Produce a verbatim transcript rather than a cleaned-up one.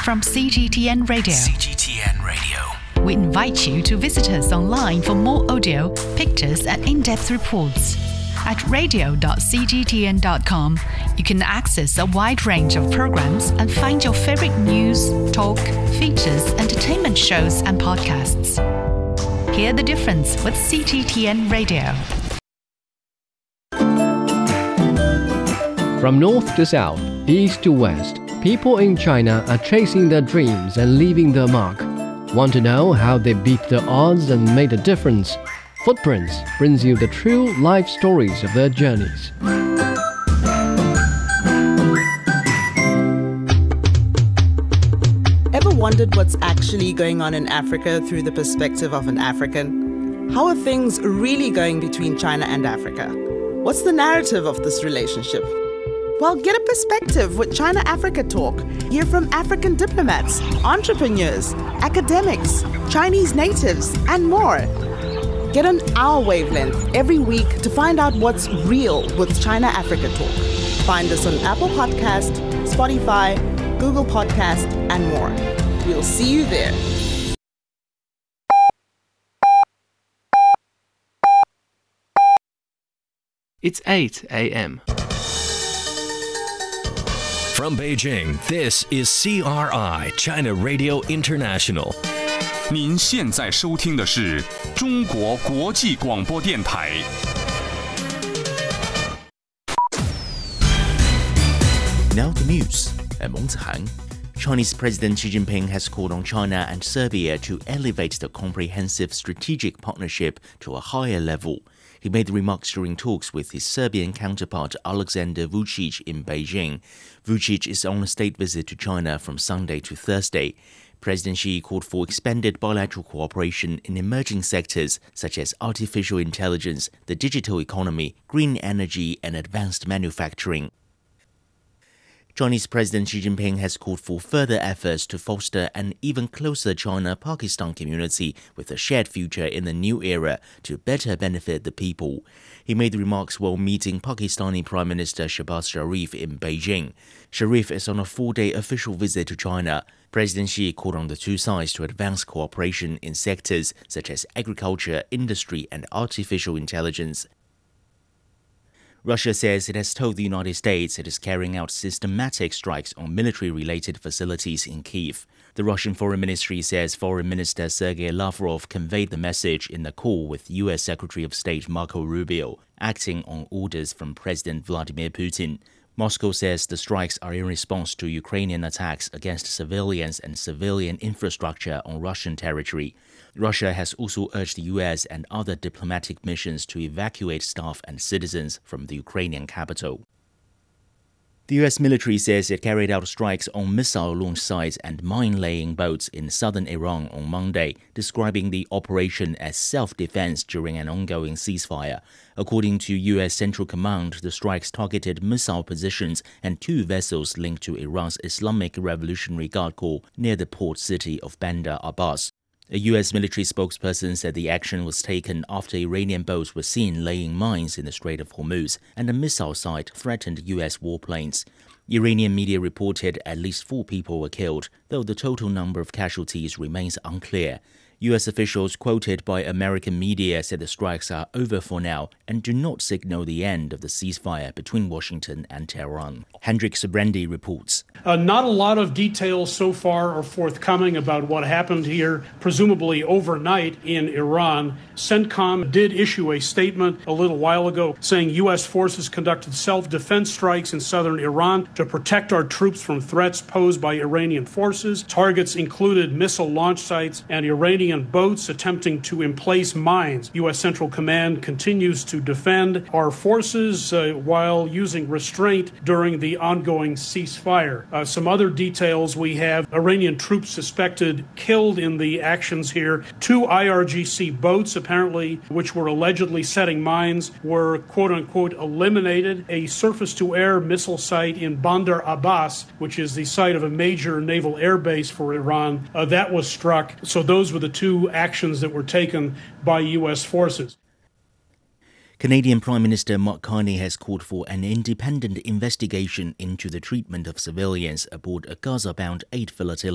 from C G T N Radio. C G T N Radio. We invite you to visit us online for more audio, pictures, and in-depth reports. At radio dot c g t n dot com, you can access a wide range of programs and find your favorite news, talk, features, entertainment shows, and podcasts. Hear the difference with C G T N Radio. From north to south, east to west, people in China are chasing their dreams and leaving their mark. Want to know how they beat the odds and made a difference? Footprints brings you the true life stories of their journeys. Ever wondered what's actually going on in Africa through the perspective of an African? How are things really going between China and Africa? What's the narrative of this relationship? Well, get a perspective with China-Africa Talk. Hear from African diplomats, entrepreneurs, academics, Chinese natives, and more. Get on our wavelength every week to find out what's real with China-Africa Talk. Find us on Apple Podcast, Spotify, Google Podcast, and more. We'll see you there. It's eight a.m. From Beijing, this is C R I, China Radio International. 您现在收听的是中国国际广播电台。 Now the news. I'm Meng Zihang. Chinese President Xi Jinping has called on China and Serbia to elevate the comprehensive strategic partnership to a higher level. He made the remarks during talks with his Serbian counterpart Alexander Vučić in Beijing. Vučić is on a state visit to China from Sunday to Thursday. President Xi called for expanded bilateral cooperation in emerging sectors such as artificial intelligence, the digital economy, green energy, and advanced manufacturing. Chinese President Xi Jinping has called for further efforts to foster an even closer China-Pakistan community with a shared future in the new era to better benefit the people. He made the remarks while meeting Pakistani Prime Minister Shehbaz Sharif in Beijing. Sharif is on a four-day official visit to China. President Xi called on the two sides to advance cooperation in sectors such as agriculture, industry, and artificial intelligence. Russia says it has told the United States it is carrying out systematic strikes on military-related facilities in Kyiv. The Russian Foreign Ministry says Foreign Minister Sergei Lavrov conveyed the message in a call with U S Secretary of State Marco Rubio, acting on orders from President Vladimir Putin. Moscow says the strikes are in response to Ukrainian attacks against civilians and civilian infrastructure on Russian territory. Russia has also urged the U S and other diplomatic missions to evacuate staff and citizens from the Ukrainian capital. The U S military says it carried out strikes on missile launch sites and mine-laying boats in southern Iran on Monday, describing the operation as self-defense during an ongoing ceasefire. According to U S Central Command, the strikes targeted missile positions and two vessels linked to Iran's Islamic Revolutionary Guard Corps near the port city of Bandar Abbas. A U S military spokesperson said the action was taken after Iranian boats were seen laying mines in the Strait of Hormuz and a missile site threatened U S warplanes. Iranian media reported at least four people were killed, though the total number of casualties remains unclear. U S officials quoted by American media said the strikes are over for now and do not signal the end of the ceasefire between Washington and Tehran. Hendrik Sabrendi reports. Uh, not a lot of details so far are forthcoming about what happened here, presumably overnight in Iran. CENTCOM did issue a statement a little while ago saying U S forces conducted self-defense strikes in southern Iran to protect our troops from threats posed by Iranian forces. Targets included missile launch sites and Iranian boats attempting to emplace mines. U S Central Command continues to defend our forces uh, while using restraint during the ongoing ceasefire. Uh, some other details we have: Iranian troops suspected killed in the actions here. Two I R G C boats, apparently, which were allegedly setting mines, were quote-unquote eliminated. A surface-to-air missile site in Bandar Abbas, which is the site of a major naval air base for Iran, uh, that was struck. So those were the two actions that were taken by U S forces. Canadian Prime Minister Mark Carney has called for an independent investigation into the treatment of civilians aboard a Gaza-bound aid flotilla